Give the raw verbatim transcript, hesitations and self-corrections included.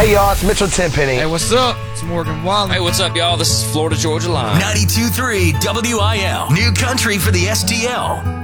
Hey, y'all, it's Mitchell Tenpenny. Hey, what's up? It's Morgan Wallen. Hey, what's up, y'all? This is Florida Georgia Line. ninety-two point three W I L. New country for the S T L.